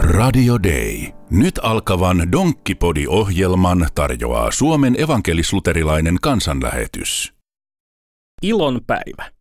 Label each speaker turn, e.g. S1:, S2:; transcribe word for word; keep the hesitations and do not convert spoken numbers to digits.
S1: Radio Day. Nyt alkavan Donkkipodi-ohjelman tarjoaa Suomen evankelis-luterilainen kansanlähetys.
S2: Ilon päivä.